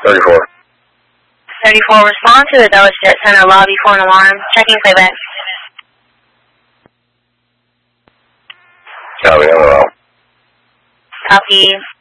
34. 34, respond to the Dulles Jet Center lobby for an alarm. Checking playback. Copy, I'm around. Copy.